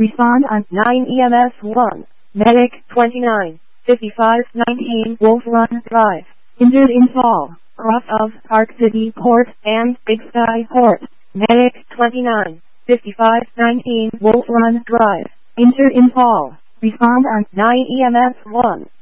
Respond on 9 EMS 1. Medic 29, 5519 Wolf Run Drive. Injured in fall, cross of Park City Port and Big Sky Port. Medic 29, 5519 Wolf Run Drive. Injured in fall. Respond on 9 EMS 1.